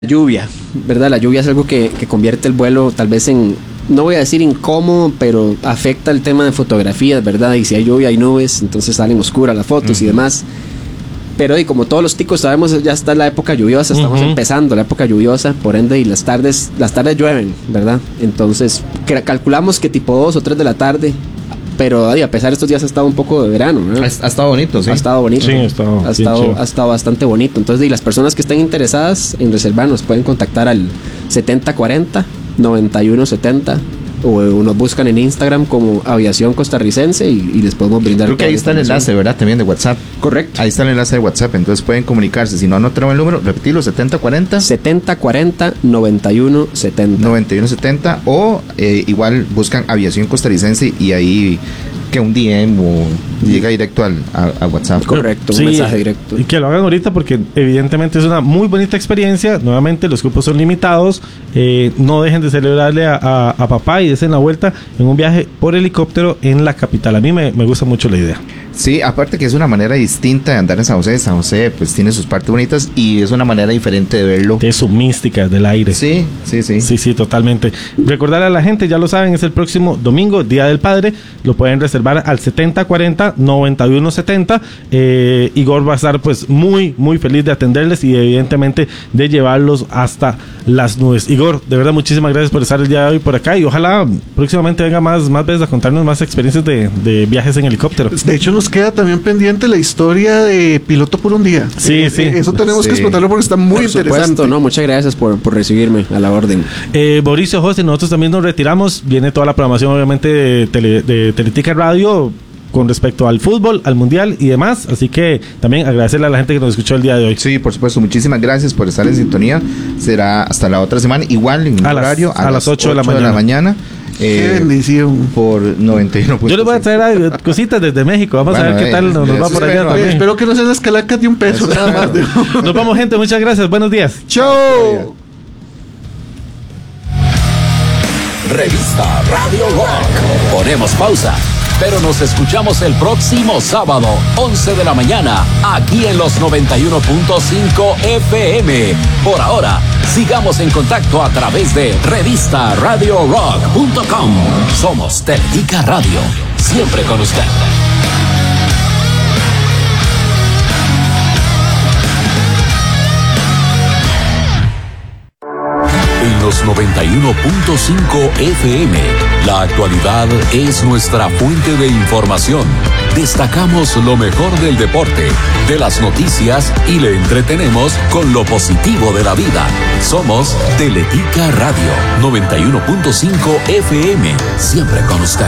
Lluvia, ¿verdad? La lluvia es algo que convierte el vuelo tal vez en, no voy a decir incómodo, pero afecta el tema de fotografías, ¿verdad? Y si hay lluvia hay nubes, entonces salen oscuras las fotos y demás. Pero y como todos los ticos sabemos, ya está la época lluviosa, estamos empezando la época lluviosa, por ende, y las tardes llueven, ¿verdad? Entonces, calculamos que tipo 2 o 3 de la tarde. Pero a pesar de estos días ha estado un poco de verano, ¿no? Ha estado bonito, sí. Ha estado bonito. Sí, ha estado bastante bonito. Entonces, y las personas que estén interesadas en reservar nos pueden contactar al 7040-9170 o nos buscan en Instagram como Aviación Costarricense y les podemos brindar. Creo que ahí está el enlace, ¿verdad? También de WhatsApp. Correcto. Ahí está el enlace de WhatsApp, entonces pueden comunicarse. Si no tenemos el número, repetirlo, 7040 9170 o igual buscan Aviación Costarricense y ahí que un DM o llega directo a WhatsApp. Correcto, un mensaje directo. Y que lo hagan ahorita porque evidentemente es una muy bonita experiencia. Nuevamente los cupos son limitados. No dejen de celebrarle a papá y desen la vuelta en un viaje por helicóptero en la capital. A mí me gusta mucho la idea. Sí, aparte que es una manera distinta de andar en San José. San José pues tiene sus partes bonitas y es una manera diferente de verlo. De su mística del aire. Sí, totalmente. Recordarle a la gente, ya lo saben, es el próximo domingo, Día del Padre. Lo pueden reservar al 7040-9170. Igor va a estar pues muy, muy feliz de atenderles y evidentemente de llevarlos hasta las nubes. Igor, de verdad muchísimas gracias por estar el día de hoy por acá y ojalá próximamente venga más veces a contarnos más experiencias de viajes en helicóptero. De hecho nos queda también pendiente la historia de Piloto por un Día. Sí. Eso tenemos que explotarlo porque está muy interesante. Supuesto, no, muchas gracias por recibirme a la orden. Mauricio, José, nosotros también nos retiramos. Viene toda la programación obviamente de Teletica Radio con respecto al fútbol, al mundial y demás, así que también agradecerle a la gente que nos escuchó el día de hoy. Sí, por supuesto, muchísimas gracias por estar en sintonía. Será hasta la otra semana, igual en horario a las 8 de la mañana. Qué bendición. Por 91. Yo les voy a traer cositas desde México. Vamos a ver qué tal nos va por allá también. Espero que no sean las calacas de $1 nada más. Nos vamos, gente. Muchas gracias. Buenos días. Chao. Revista Radio Rock. Ponemos pausa, pero nos escuchamos el próximo sábado, 11 de la mañana, aquí en los 91.5 FM. Por ahora, sigamos en contacto a través de revistaradiorock.com. Somos Teletica Radio, siempre con usted. En los 91.5 FM, la actualidad es nuestra fuente de información. Destacamos lo mejor del deporte, de las noticias y le entretenemos con lo positivo de la vida. Somos Teletica Radio, 91.5 FM, siempre con usted.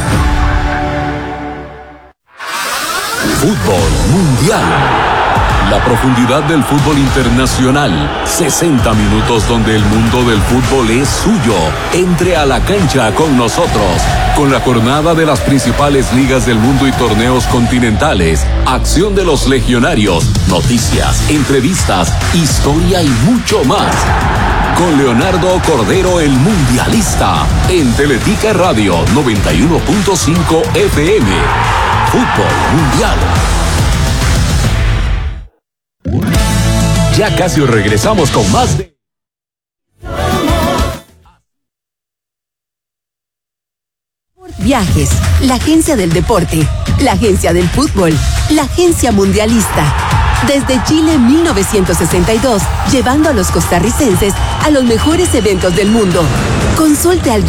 Fútbol Mundial. La profundidad del fútbol internacional. 60 minutos donde el mundo del fútbol es suyo. Entre a la cancha con nosotros. Con la jornada de las principales ligas del mundo y torneos continentales. Acción de los legionarios. Noticias, entrevistas, historia y mucho más. Con Leonardo Cordero, el mundialista. En Teletica Radio 91.5 FM. Fútbol Mundial. Ya casi regresamos con más de... Viajes, la agencia del deporte, la agencia del fútbol, la agencia mundialista. Desde Chile 1962, llevando a los costarricenses a los mejores eventos del mundo. Consulte al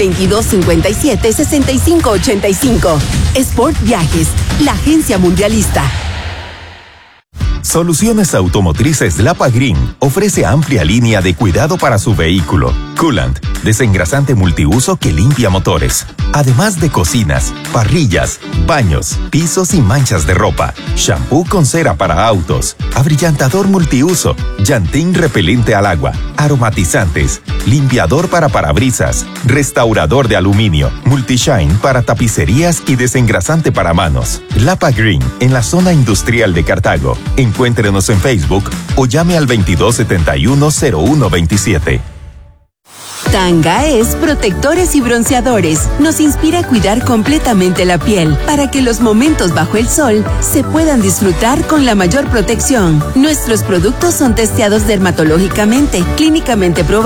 2257-6585. Sport Viajes, la agencia mundialista. Soluciones Automotrices Lapa Green ofrece amplia línea de cuidado para su vehículo. Coolant, desengrasante multiuso que limpia motores. Además de cocinas, parrillas, baños, pisos y manchas de ropa. Shampoo con cera para autos. Abrillantador multiuso. Llantín repelente al agua. Aromatizantes. Limpiador para parabrisas. Restaurador de aluminio. Multishine para tapicerías y desengrasante para manos. Lapa Green en la zona industrial de Cartago. Encuéntrenos en Facebook o llame al 2271-0127. Tanga es protectores y bronceadores. Nos inspira a cuidar completamente la piel para que los momentos bajo el sol se puedan disfrutar con la mayor protección. Nuestros productos son testeados dermatológicamente, clínicamente probados